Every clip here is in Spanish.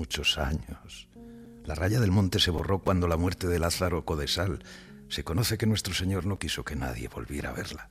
muchos años. La raya del monte se borró cuando la muerte de Lázaro Codesal. Se conoce que nuestro Señor no quiso que nadie volviera a verla.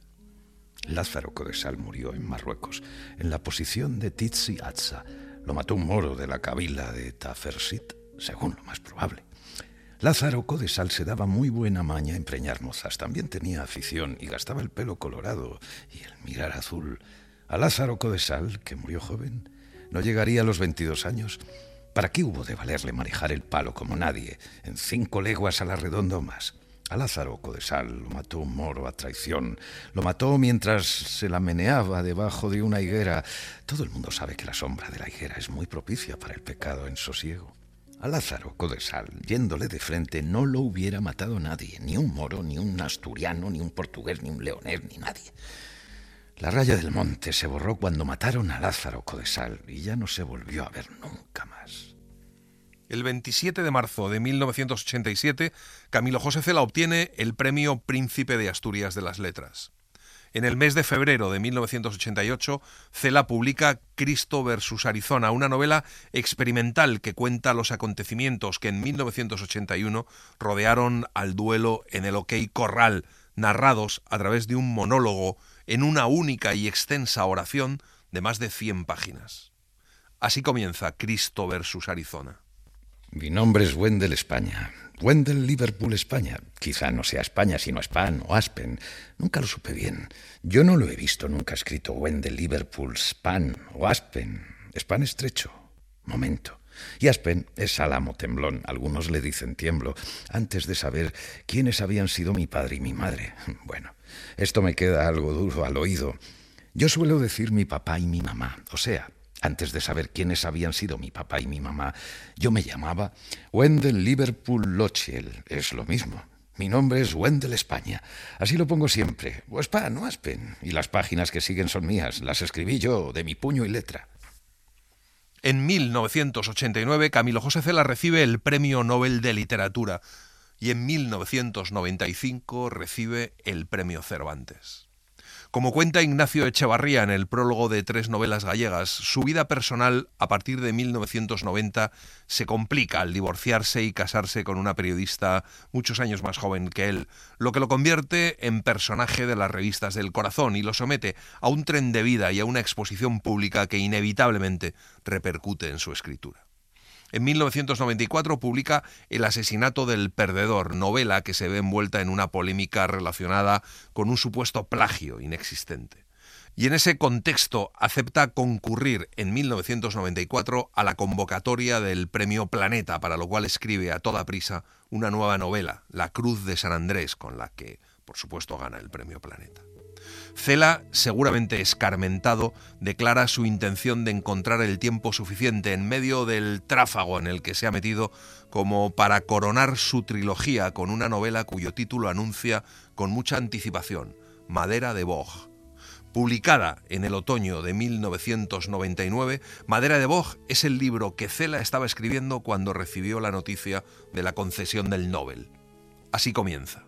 Lázaro Codesal murió en Marruecos, en la posición de Tizi Azza. Lo mató un moro de la kabila de Tafersit, según lo más probable. Lázaro Codesal se daba muy buena maña en preñar mozas. También tenía afición y gastaba el pelo colorado y el mirar azul. A Lázaro Codesal, que murió joven, no llegaría a los 22 años. ¿Para qué hubo de valerle manejar el palo como nadie, en 5 leguas a la redonda o más? A Lázaro Codesal lo mató un moro a traición. Lo mató mientras se la meneaba debajo de una higuera. Todo el mundo sabe que la sombra de la higuera es muy propicia para el pecado en sosiego. A Lázaro Codesal, yéndole de frente, no lo hubiera matado nadie, ni un moro, ni un asturiano, ni un portugués, ni un leonés, ni nadie. La raya del monte se borró cuando mataron a Lázaro Codesal y ya no se volvió a ver nunca más. El 27 de marzo de 1987, Camilo José Cela obtiene el Premio Príncipe de Asturias de las Letras. En el mes de febrero de 1988, Cela publica Cristo versus Arizona, una novela experimental que cuenta los acontecimientos que en 1981 rodearon al duelo en el OK Corral, narrados a través de un monólogo en una única y extensa oración de más de 100 páginas. Así comienza Cristo versus Arizona. Mi nombre es Wendell España. Wendell Liverpool España. Quizá no sea España, sino Span o Aspen. Nunca lo supe bien. Yo no lo he visto nunca escrito Wendell Liverpool Span o Aspen. Span estrecho. Momento. Y Aspen es álamo temblón. Algunos le dicen tiemblo. Antes de saber quiénes habían sido mi padre y mi madre. Bueno, esto me queda algo duro al oído. Yo suelo decir mi papá y mi mamá. O sea, antes de saber quiénes habían sido mi papá y mi mamá, yo me llamaba Wendell Liverpool Lochiel. Es lo mismo. Mi nombre es Wendell España. Así lo pongo siempre. O Span o Aspen. Y las páginas que siguen son mías. Las escribí yo de mi puño y letra. En 1989, Camilo José Cela recibe el Premio Nobel de Literatura y en 1995 recibe el Premio Cervantes. Como cuenta Ignacio Echevarría en el prólogo de 3 novelas gallegas, su vida personal a partir de 1990 se complica al divorciarse y casarse con una periodista muchos años más joven que él, lo que lo convierte en personaje de las revistas del corazón y lo somete a un tren de vida y a una exposición pública que inevitablemente repercute en su escritura. En 1994 publica El asesinato del perdedor, novela que se ve envuelta en una polémica relacionada con un supuesto plagio inexistente. Y en ese contexto acepta concurrir en 1994 a la convocatoria del Premio Planeta, para lo cual escribe a toda prisa una nueva novela, La Cruz de San Andrés, con la que, por supuesto, gana el Premio Planeta. Cela, seguramente escarmentado, declara su intención de encontrar el tiempo suficiente en medio del tráfago en el que se ha metido como para coronar su trilogía con una novela cuyo título anuncia con mucha anticipación, Madera de Boj. Publicada en el otoño de 1999, Madera de Boj es el libro que Cela estaba escribiendo cuando recibió la noticia de la concesión del Nobel. Así comienza.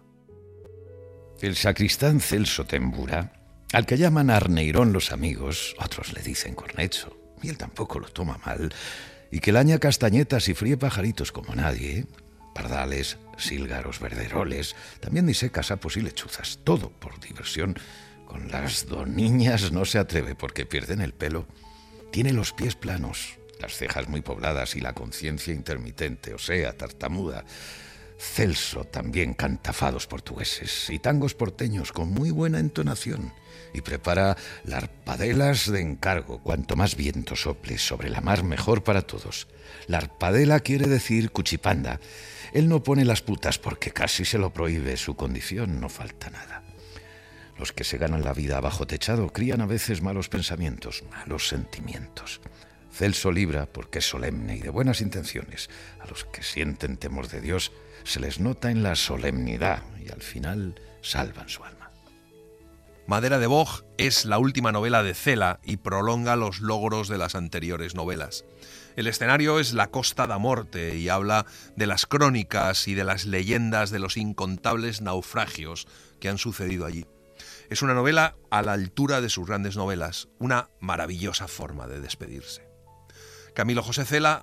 El sacristán Celso Tembura, al que llaman Arneirón los amigos, otros le dicen Cornecho, y él tampoco lo toma mal, y que laña castañetas y fríe pajaritos como nadie, pardales, sílgaros, verderoles, también diseca sapos y lechuzas, todo por diversión. Con las doniñas no se atreve porque pierden el pelo. Tiene los pies planos, las cejas muy pobladas y la conciencia intermitente, o sea, tartamuda. Celso también canta fados portugueses y tangos porteños con muy buena entonación y prepara larpadelas de encargo. Cuanto más viento sople sobre la mar, mejor para todos. Larpadela quiere decir cuchipanda. Él no pone las putas porque casi se lo prohíbe. Su condición no falta nada. Los que se ganan la vida bajo techado crían a veces malos pensamientos, malos sentimientos. Celso libra porque es solemne y de buenas intenciones. A los que sienten temor de Dios se les nota en la solemnidad y al final salvan su alma. Madera de Boj es la última novela de Cela y prolonga los logros de las anteriores novelas. El escenario es la Costa da Morte y habla de las crónicas y de las leyendas de los incontables naufragios que han sucedido allí. Es una novela a la altura de sus grandes novelas, una maravillosa forma de despedirse. Camilo José Cela